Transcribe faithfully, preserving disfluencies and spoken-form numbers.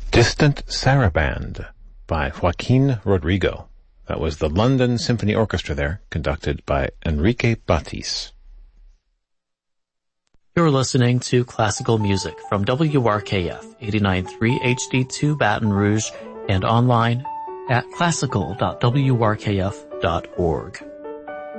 Distant Saraband by Joaquin Rodrigo. That was the London Symphony Orchestra there, conducted by Enrique Batis. You're listening to classical music from W R K F eighty-nine point three H D two Baton Rouge and online at classical dot w r k f dot org.